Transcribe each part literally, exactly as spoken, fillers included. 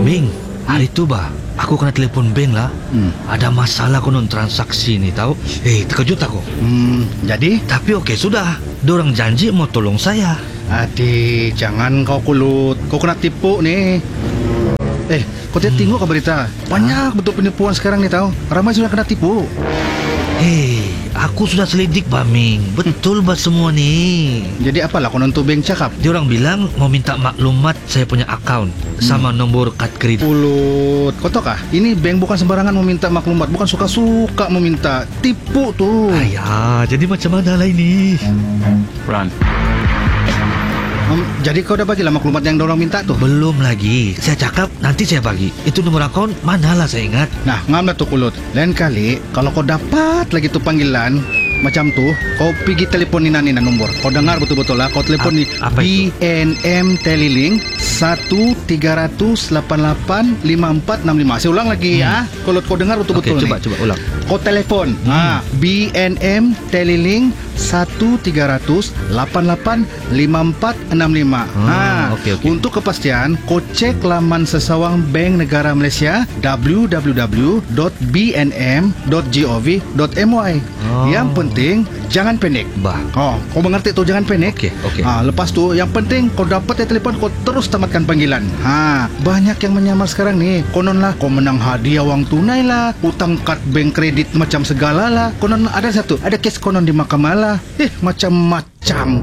Bing, hari tu bah, aku kena telefon bank lah. Hmm. Ada masalah konon transaksi ni tahu. Eh, terkejut aku. Hmm, jadi? Tapi okey sudah. Dorang janji mau tolong saya. Adik, jangan kau kulut. Kau kena tipu nih. Eh, kau tidak hmm. tengok ke berita? Banyak ha? betul penipuan sekarang nih tahu. Ramai sudah kena tipu. Hei, aku sudah selidik Baming. Betul bah semua ni. Jadi apalah konon tu bank cakap? Dia orang bilang mau minta maklumat saya punya akaun hmm. sama nombor kad kredit. Kulut, kau tahu kah? Ini bank bukan sembarangan meminta maklumat, bukan suka-suka meminta. Tipu tuh. Ayah, jadi macam mana lah ini? Run. Um, jadi kau dah bagilah maklumat yang dorang minta tuh? Belum lagi. Saya cakap nanti saya bagi. Itu nomor akaun manalah saya ingat. Nah, ngam lah tuh Kulut. Lain kali kalau kau dapat lagi tuh panggilan macam tuh, kau pergi teleponin Nina nombor. Kau dengar betul-betul lah. Kau telepon di B N M Telilink satu tiga ratus lapan lapan lima empat enam lima. Saya ulang lagi hmm. ya. Kalau kau dengar betul-betul okay, nih. Coba coba ulang. Kau telepon. Hmm. Nah, B N M Telilink satu tiga ratus lapan lapan lima empat enam lima. Hmm, nah, okay, okay. Untuk kepastian, kau cek laman sesawang Bank Negara Malaysia w w w dot b n m dot gov dot my. Oh. Yang penting jangan panik. Bah. Oh, kau mengerti tu, jangan panik. Okey, okey. Ha, lepas tu yang penting kau dapat ya telefon, kau terus tamatkan panggilan. Ha, banyak yang menyamar sekarang nih. Konon lah kau menang hadiah wang tunai lah, utang kad bank kredit macam segala lah. Konon ada satu, ada kes konon di mahkamah lah. Eh, macam-macam.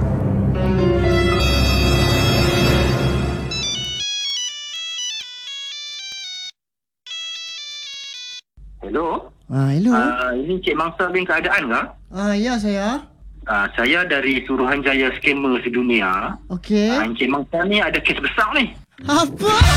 Hello. Ah, hello. Uh, ini Cik Mangsa bin Keadaan ke? Ah, ya saya. Uh, saya dari Suruhanjaya Scammer Sedunia. Okey. Uh, Cik Mangsa ni ada kes besar ni. Apa?